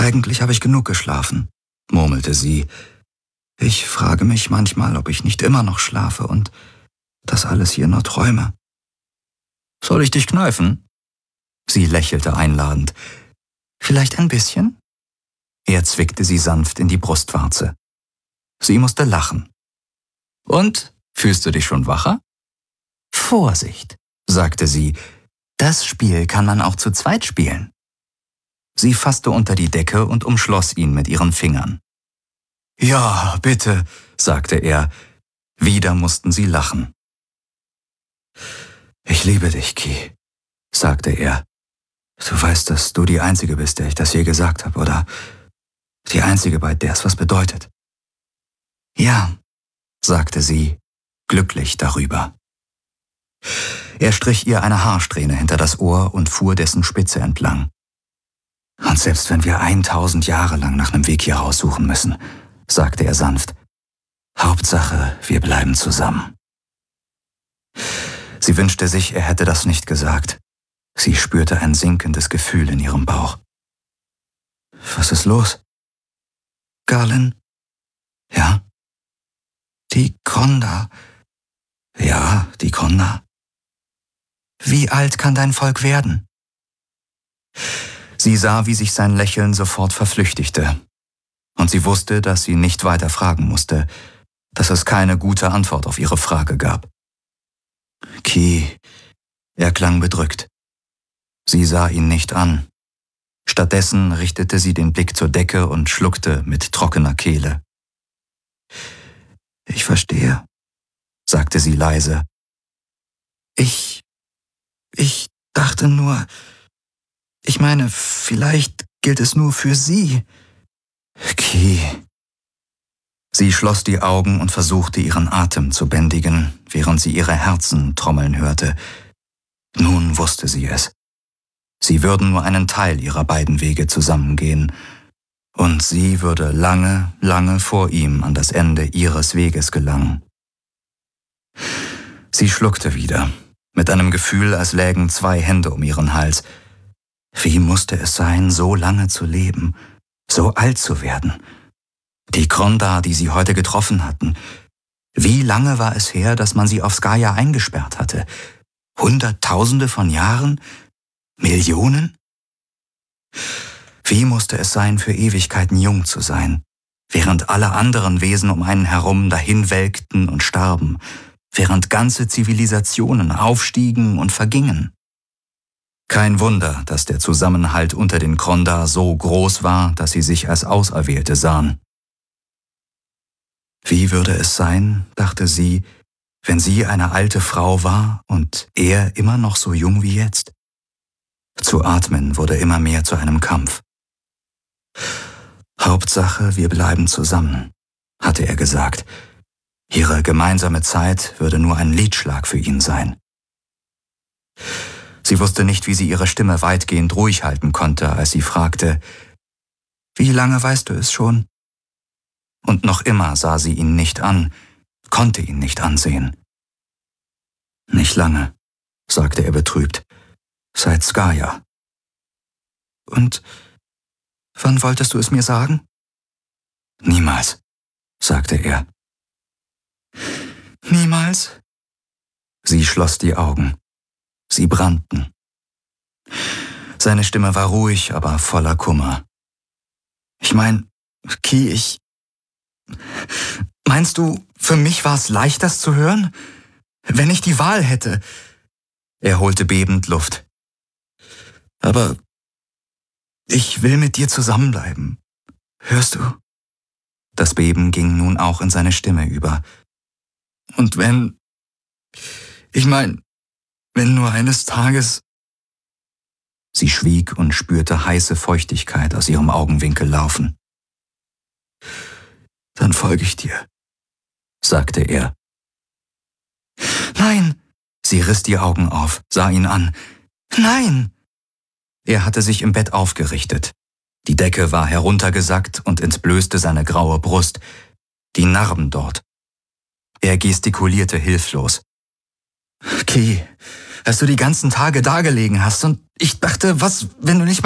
Eigentlich habe ich genug geschlafen, murmelte sie. Ich frage mich manchmal, ob ich nicht immer noch schlafe und das alles hier nur träume. Soll ich dich kneifen? Sie lächelte einladend. Vielleicht ein bisschen? Er zwickte sie sanft in die Brustwarze. Sie musste lachen. Und, fühlst du dich schon wacher? Vorsicht, sagte sie. Das Spiel kann man auch zu zweit spielen. Sie fasste unter die Decke und umschloss ihn mit ihren Fingern. Ja, bitte, sagte er. Wieder mussten sie lachen. Ich liebe dich, Ki, sagte er. Du weißt, dass du die Einzige bist, der ich das je gesagt habe, oder? Die Einzige, bei der es was bedeutet. Ja, sagte sie, glücklich darüber. Er strich ihr eine Haarsträhne hinter das Ohr und fuhr dessen Spitze entlang. Und selbst wenn wir 1000 Jahre lang nach einem Weg hier raussuchen müssen, sagte er sanft, Hauptsache, wir bleiben zusammen. Sie wünschte sich, er hätte das nicht gesagt. Sie spürte ein sinkendes Gefühl in ihrem Bauch. Was ist los? Galen? Ja? Die Kronda. Ja, die Kronda. Wie alt kann dein Volk werden? Sie sah, wie sich sein Lächeln sofort verflüchtigte. Und sie wusste, dass sie nicht weiter fragen musste, dass es keine gute Antwort auf ihre Frage gab. Ki, er klang bedrückt. Sie sah ihn nicht an. Stattdessen richtete sie den Blick zur Decke und schluckte mit trockener Kehle. Ich verstehe, sagte sie leise. Ich dachte nur, ich meine, vielleicht gilt es nur für sie. Ki. Sie schloss die Augen und versuchte, ihren Atem zu bändigen, während sie ihre Herzen trommeln hörte. Nun wusste sie es. Sie würden nur einen Teil ihrer beiden Wege zusammengehen, und sie würde lange, lange vor ihm an das Ende ihres Weges gelangen. Sie schluckte wieder, mit einem Gefühl, als lägen 2 Hände um ihren Hals. Wie musste es sein, so lange zu leben, so alt zu werden? Die Kronda, die sie heute getroffen hatten. Wie lange war es her, dass man sie auf Skaya eingesperrt hatte? Hunderttausende von Jahren? Millionen? Wie musste es sein, für Ewigkeiten jung zu sein, während alle anderen Wesen um einen herum dahinwelkten und starben, während ganze Zivilisationen aufstiegen und vergingen? Kein Wunder, dass der Zusammenhalt unter den Kronda so groß war, dass sie sich als Auserwählte sahen. Wie würde es sein, dachte sie, wenn sie eine alte Frau war und er immer noch so jung wie jetzt? Zu atmen wurde immer mehr zu einem Kampf. Hauptsache, wir bleiben zusammen, hatte er gesagt. Ihre gemeinsame Zeit würde nur ein Liedschlag für ihn sein. Sie wusste nicht, wie sie ihre Stimme weitgehend ruhig halten konnte, als sie fragte, »Wie lange weißt du es schon?« Und noch immer sah sie ihn nicht an, konnte ihn nicht ansehen. »Nicht lange«, sagte er betrübt, »seit Skaya.« »Und wann wolltest du es mir sagen?« »Niemals«, sagte er. »Niemals?« Sie schloss die Augen. Sie brannten. Seine Stimme war ruhig, aber voller Kummer. »Ich meine, Ki, Meinst du, für mich war es leicht, das zu hören? Wenn ich die Wahl hätte?« Er holte bebend Luft. »Aber ich will mit dir zusammenbleiben. Hörst du?« Das Beben ging nun auch in seine Stimme über. »Und wenn nur eines Tages...« Sie schwieg und spürte heiße Feuchtigkeit aus ihrem Augenwinkel laufen. »Dann folge ich dir«, sagte er. »Nein!« Sie riss die Augen auf, sah ihn an. »Nein!« Er hatte sich im Bett aufgerichtet. Die Decke war heruntergesackt und entblößte seine graue Brust, die Narben dort. Er gestikulierte hilflos. »Ki, als du die ganzen Tage dagelegen hast und ich dachte, was, wenn du nicht